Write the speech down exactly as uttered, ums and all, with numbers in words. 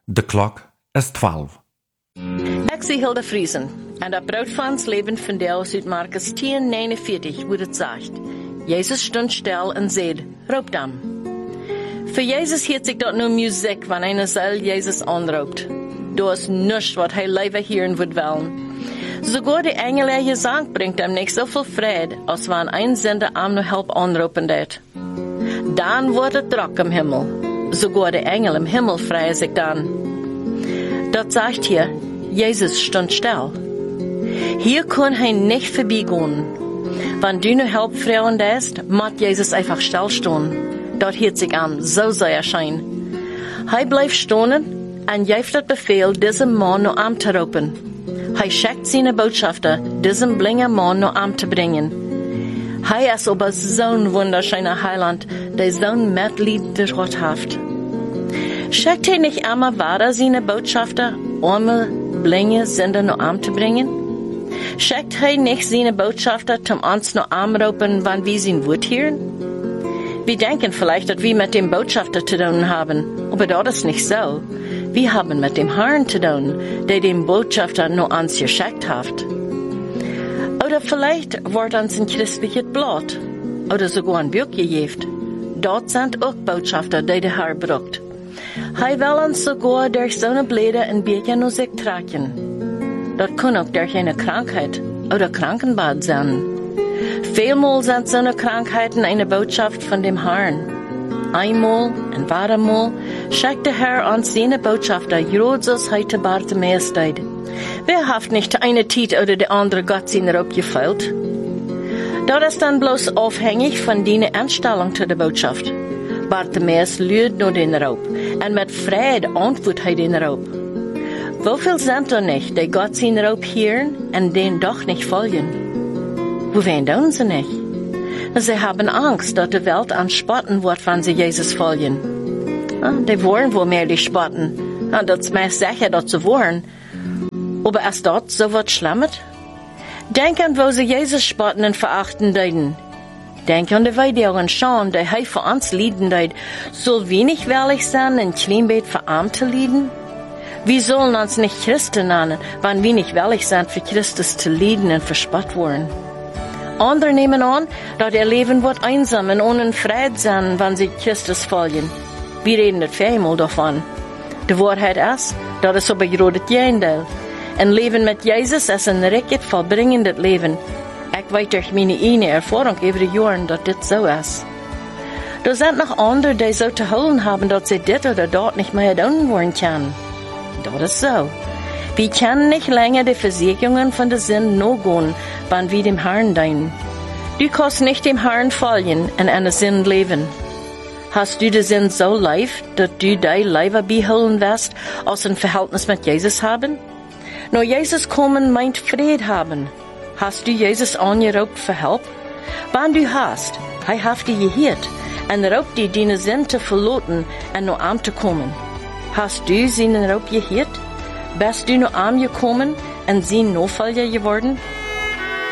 De klok is twaalf. Ik zie Hilda Friesen en dat broodvans leven van Deus uit Markus tien negenenveertig, wo het zegt: Jezus stond stil en zei, roep dan. Voor Jezus heet zich dat nu muziek, wanneer een zal Jezus aanroept. Dat is niets wat hij leven hieren wordt willen. Sogar de engel gezang brengt hem niet zoveel vrede, als wanneer een zender hem nu help aanroepen deed. Dan wordt het druk im Himmel. Sogar de engel im Himmel freien zich dan. Dat zegt hier, Jezus stond stil. Hier kon hij niet voorbijgaan. Wanneer du nu help vrouwen deest, moet Jezus einfach stilstaan. Dat hielt sich an, so soll er sein. Hij blijft staan en geeft het bevel, deze man naar hem te roepen. Hij schickt zijn botschafter, diesem blinge man naar hem te brengen. Hij is aber zo'n wunderschöner Heiland, der zo'n Mitleid der Gott heeft. Schickt hij nicht einmal weiter zijn botschafter, arme, blinge Sünder naar hem te brengen? Schickt hij nicht zijn botschafter, um uns naar hem roepen, wanneer wir zijn Wort hören? Wir denken vielleicht, dass wir mit dem Botschafter zu tun haben, aber das ist nicht so. Wir haben mit dem Herrn zu tun, der den Botschafter nur uns geschickt hat. Oder vielleicht wird uns ein christliches Blatt oder sogar ein Buch gegeben. Dort sind auch Botschafter, die der Herr braucht. Er will uns sogar durch so eine Blätter ein Bücher nur sich tragen. Das kann auch durch eine Krankheit oder Krankenbad sein. Vielmal sind so eine Krankheiten eine Botschaft von dem Herrn. Einmal und weitermal schickt der Herr uns seine Botschafter, Jesus heute Bartimäus deed. Wer hat nicht eine Tit oder der andere Gott seine Rob gefällt? Das ist dann bloß aufhängig von deiner Einstellung zu der Botschaft. Bartimäus lügt nur den Rob und mit Freude antwortet er den Rob. Wieviel sind da nicht, die Gott seine Rob hören und den doch nicht folgen? Wohin tun sie nicht? Sie haben Angst, dass die Welt anspotten wird, wenn sie Jesus folgen. Die wollen wohl mehr die spotten. Das ist meist sicher, dass sie wollen. Aber ist dort so was Schlimmes? Denk an, wo sie Jesus spotten und verachten deuten. Denk an die Weidungen schauen, die er für uns lieden deut. Soll wenig willig sein, ein Kleinbett für arm zu lieden? Wir sollen uns nicht Christen nennen, wenn wir nicht willig sind, für Christus zu lieden und verspott worden. Andere nehmen an, dass ihr Leben wird einsam und ohne Frieden sein, wenn sie Christus folgen. Wir reden nicht vielmal davon. Die Wahrheit ist, dass es aber gerade das Gegenteil. Ein Leben mit Jesus ist ein richtig vollbringendes Leben. Ich weiß durch meine eigene Erfahrung über die Jahre, dass das so ist. Da sind noch andere, die so zu holen haben, dass sie das oder dort nicht mehr tun wollen können. Das ist so. Wir können nicht länger die Versicherungen von der Sinn nachgehen, wenn wir dem Herrn dienen. Du kannst nicht dem Herrn folgen und einen Sinn leben. Hast du den Sinn so lieb, dass du dein Leben beholen wirst, aus ein Verhältnis mit Jesus haben? Nur Jesus kommen meint Frieden haben. Hast du Jesus angerobt für Hilfe? Wenn du hast, er hat dich gehört und raubt dir deine Sinn zu verloten und nur arm zu kommen. Hast du seinen Raub gehört? Bist du nur arm gekommen und sie Nachfolger geworden?